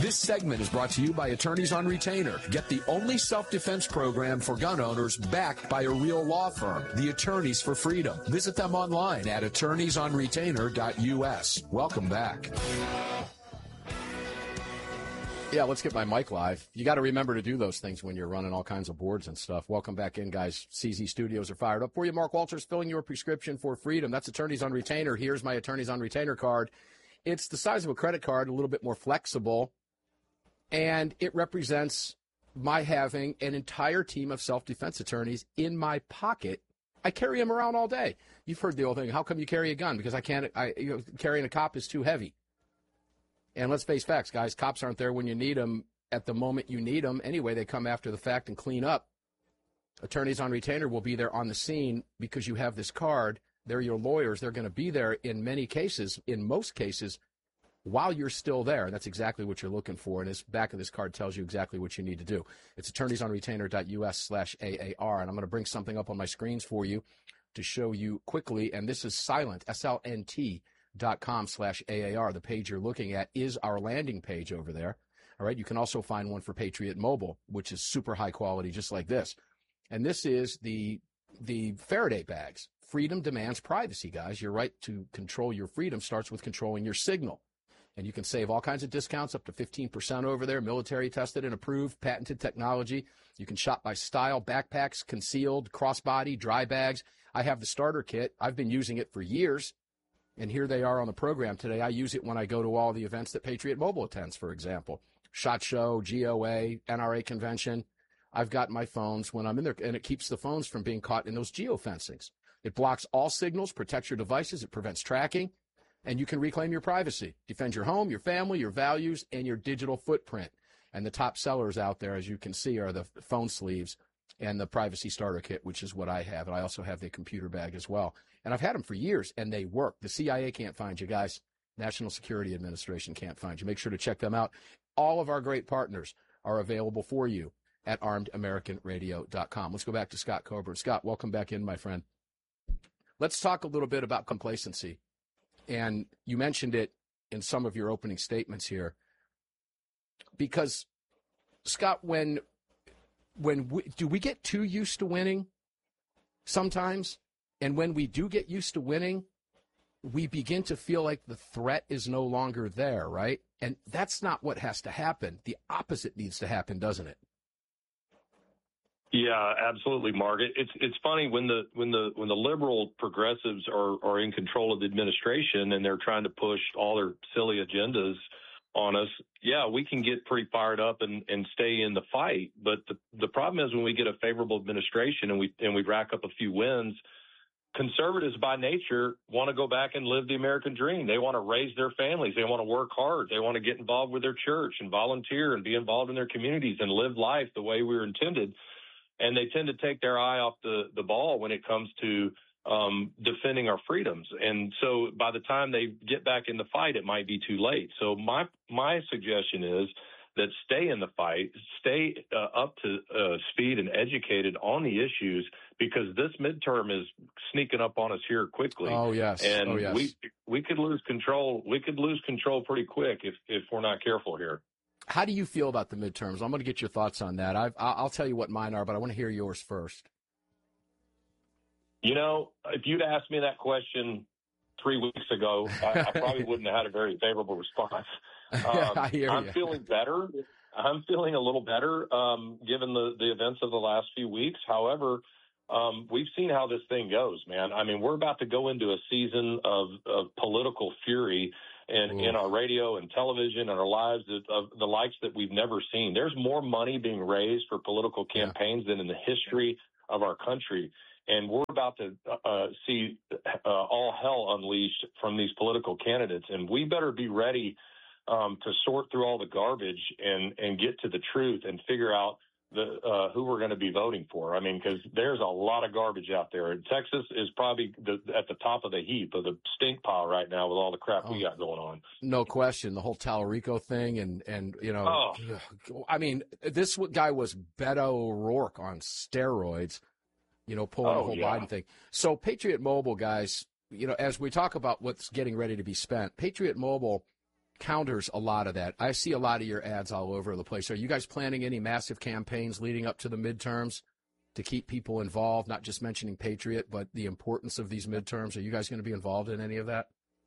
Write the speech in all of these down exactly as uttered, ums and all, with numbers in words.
This segment is brought to you by Attorneys on Retainer. Get the only self-defense program for gun owners backed by a real law firm, the Attorneys for Freedom. Visit them online at attorneys on retainer dot U S. Welcome back. Yeah, let's get my mic live. You got to remember to do those things when you're running all kinds of boards and stuff. Welcome back in, guys. C Z Studios are fired up for you. Mark Walters filling your prescription for freedom. That's Attorneys on Retainer. Here's my Attorneys on Retainer card. It's the size of a credit card, a little bit more flexible, and it represents my having an entire team of self-defense attorneys in my pocket. I carry them around all day. You've heard the old thing, how come you carry a gun? Because I can't, I, you know, carrying a cop is too heavy. And let's face facts, guys, cops aren't there when you need them at the moment you need them. Anyway, they come after the fact and clean up. Attorneys on Retainer will be there on the scene because you have this card. They're your lawyers. They're going to be there in many cases, in most cases, while you're still there. And that's exactly what you're looking for. And this back of this card tells you exactly what you need to do. It's attorneys on retainer dot U S slash A A R. And I'm going to bring something up on my screens for you to show you quickly. And this is Silent, S L N T. dot com slash A A R. The page you're looking at is our landing page over there. All right. You can also find one for Patriot Mobile, which is super high quality, just like this. And this is the the Faraday bags. Freedom demands privacy, guys. Your right to control your freedom starts with controlling your signal. And you can save all kinds of discounts, up to fifteen percent over there, military tested and approved, patented technology. You can shop by style, backpacks, concealed, crossbody, dry bags. I have the starter kit. I've been using it for years. And here they are on the program today. I use it when I go to all the events that Patriot Mobile attends, for example. SHOT Show, G O A, N R A convention. I've got my phones when I'm in there, and it keeps the phones from being caught in those geofencings. It blocks all signals, protects your devices, it prevents tracking, and you can reclaim your privacy. Defend your home, your family, your values, and your digital footprint. And the top sellers out there, as you can see, are the phone sleeves and the privacy starter kit, which is what I have. And I also have the computer bag as well. And I've had them for years, and they work. The C I A can't find you, guys. National Security Administration can't find you. Make sure to check them out. All of our great partners are available for you at armed american radio dot com. Let's go back to Scott Coburn. Scott, welcome back in, my friend. Let's talk a little bit about complacency. And you mentioned it in some of your opening statements here. Because, Scott, when when we, do we get too used to winning sometimes? And when we do get used to winning, we begin to feel like the threat is no longer there, right? And that's not what has to happen. The opposite needs to happen, doesn't it? Yeah, absolutely, Mark. It's it's funny when the when the when the liberal progressives are, are in control of the administration and they're trying to push all their silly agendas on us. Yeah, we can get pretty fired up and, and stay in the fight. But the the problem is when we get a favorable administration and we and we rack up a few wins, conservatives by nature want to go back and live the American dream. They want to raise their families. They want to work hard. They want to get involved with their church and volunteer and be involved in their communities and live life the way we were intended. And they tend to take their eye off the, the ball when it comes to um, defending our freedoms. And so by the time they get back in the fight, it might be too late. So my my suggestion is that stay in the fight, stay uh, up to uh, speed and educated on the issues, because this midterm is sneaking up on us here quickly. Oh, yes. And oh, yes. we we could lose control. We could lose control pretty quick if, if we're not careful here. How do you feel about the midterms? I'm going to get your thoughts on that. I've, I'll tell you what mine are, but I want to hear yours first. You know, if you'd asked me that question three weeks ago, I, I probably wouldn't have had a very favorable response. Um, I hear I'm you. feeling better. I'm feeling a little better um, given the, the events of the last few weeks. However, um, we've seen how this thing goes, man. I mean, we're about to go into a season of, of political fury in, in our radio and television and our lives of, of the likes that we've never seen. There's more money being raised for political campaigns yeah. than in the history of our country. And we're about to uh, see uh, all hell unleashed from these political candidates. And we better be ready um, to sort through all the garbage and, and get to the truth and figure out the uh, who we're going to be voting for. I mean, because there's a lot of garbage out there. And Texas is probably the, at the top of the heap of the stink pile right now with all the crap oh, we got going on. No question. The whole Tallarico thing and, and you know, oh. I mean, this guy was Beto O'Rourke on steroids. You know, pulling oh, the whole yeah. Biden thing. So Patriot Mobile, guys, you know, as we talk about what's getting ready to be spent, Patriot Mobile counters a lot of that. I see a lot of your ads all over the place. Are you guys planning any massive campaigns leading up to the midterms to keep people involved, not just mentioning Patriot, but the importance of these midterms? Are you guys going to be involved in any of that?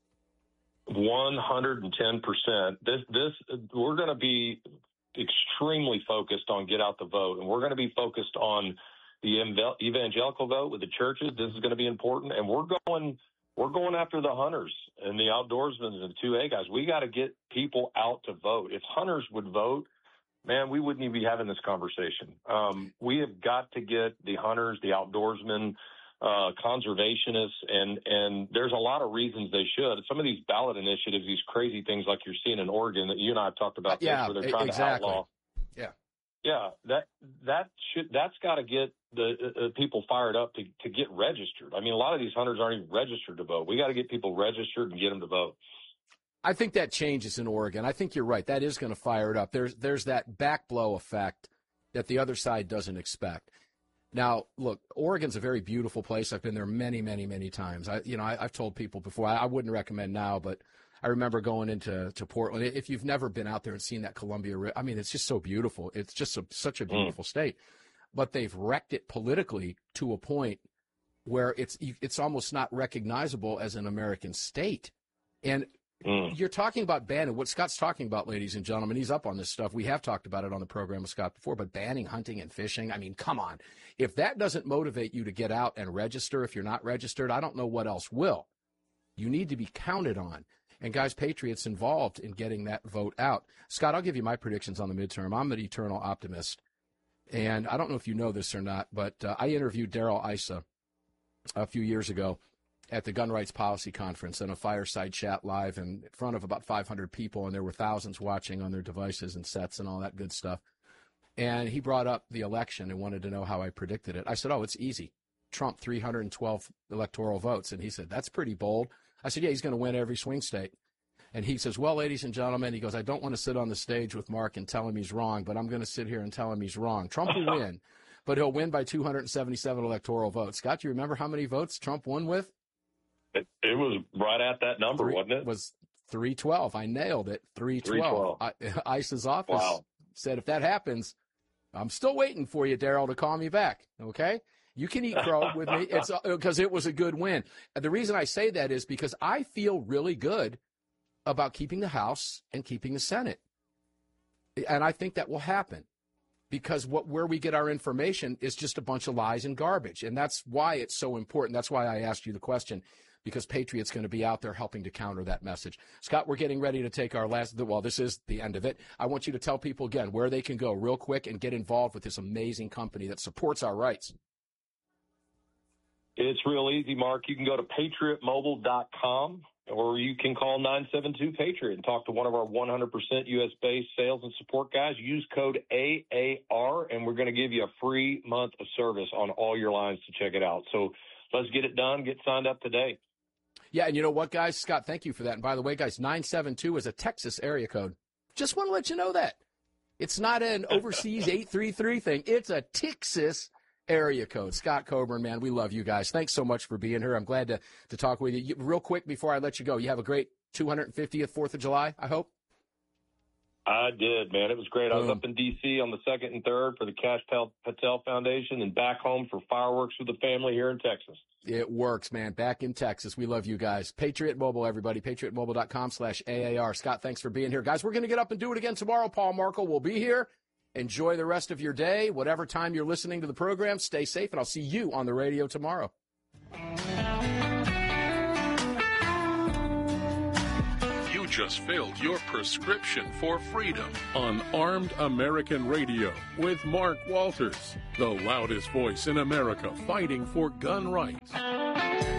one hundred ten percent. This, this, we're going to be extremely focused on get out the vote, and we're going to be focused on the evangelical vote with the churches. This is going to be important, and we're going we're going after the hunters and the outdoorsmen and the two A guys. We got to get people out to vote. If hunters would vote, man, we wouldn't even be having this conversation. Um, we have got to get the hunters, the outdoorsmen, uh, conservationists, and and there's a lot of reasons they should. Some of these ballot initiatives, these crazy things like you're seeing in Oregon that you and I have talked about, yeah, this, where they're trying exactly. to outlaw. Yeah. Yeah, that that should that's got to get the uh, people fired up to, to get registered. I mean, a lot of these hunters aren't even registered to vote. We got to get people registered and get them to vote. I think that changes in Oregon. I think you're right. That is going to fire it up. There's there's that back blow effect that the other side doesn't expect. Now, look, Oregon's a very beautiful place. I've been there many, many, many times. I, you know, I, I've told people before. I, I wouldn't recommend now, but I remember going into to Portland. If you've never been out there and seen that Columbia River, I mean, it's just so beautiful. It's just a, such a beautiful mm. state. But they've wrecked it politically to a point where it's it's almost not recognizable as an American state. And mm. you're talking about banning, what Scott's talking about, ladies and gentlemen, he's up on this stuff. We have talked about it on the program with Scott before, but banning hunting and fishing, I mean, come on. If that doesn't motivate you to get out and register, if you're not registered, I don't know what else will. You need to be counted on. And, guys, Patriots involved in getting that vote out. Scott, I'll give you my predictions on the midterm. I'm an eternal optimist. And I don't know if you know this or not, but uh, I interviewed Darrell Issa a few years ago at the Gun Rights Policy Conference in a fireside chat live in front of about five hundred people, and there were thousands watching on their devices and sets and all that good stuff. And he brought up the election and wanted to know how I predicted it. I said, oh, it's easy. Trump, three hundred twelve electoral votes. And he said, that's pretty bold. I said, yeah, he's going to win every swing state. And he says, well, ladies and gentlemen, he goes, I don't want to sit on the stage with Mark and tell him he's wrong, but I'm going to sit here and tell him he's wrong. Trump will win, but he'll win by two hundred seventy-seven electoral votes. Scott, do you remember how many votes Trump won with? It, it was right at that number, Three, wasn't it? It was three twelve. I nailed it, three twelve. ICE's office wow. said, if that happens, I'm still waiting for you, Darrell, to call me back, okay? You can eat crow with me. It's because it was a good win. And the reason I say that is because I feel really good about keeping the House and keeping the Senate. And I think that will happen because what where we get our information is just a bunch of lies and garbage. And that's why it's so important. That's why I asked you the question, because Patriot's going to be out there helping to counter that message. Scott, we're getting ready to take our last, well, this is the end of it. I want you to tell people again where they can go real quick and get involved with this amazing company that supports our rights. It's real easy, Mark. You can go to patriot mobile dot com. Or you can call nine seven two Patriot and talk to one of our one hundred percent U S-based sales and support guys. Use code A A R, and we're going to give you a free month of service on all your lines to check it out. So let's get it done. Get signed up today. Yeah, and you know what, guys? Scott, thank you for that. And by the way, guys, nine seven two is a Texas area code. Just want to let you know that. It's not an overseas eight three three thing. It's a Texas area code. Scott Coburn, man, we love you guys. Thanks so much for being here. I'm glad to, to talk with you. you. Real quick before I let you go, you have a great two hundred fiftieth fourth of July, I hope? I did, man. It was great. Boom. I was up in D C on the second and third for the Cash Patel Foundation and back home for fireworks with the family here in Texas. It works, man. Back in Texas. We love you guys. Patriot Mobile, everybody. patriot mobile dot com slash A A R. Scott, thanks for being here. Guys, we're going to get up and do it again tomorrow. Paul Markel will be here. Enjoy the rest of your day. Whatever time you're listening to the program, stay safe, and I'll see you on the radio tomorrow. You just filled your prescription for freedom on Armed American Radio with Mark Walters, the loudest voice in America fighting for gun rights.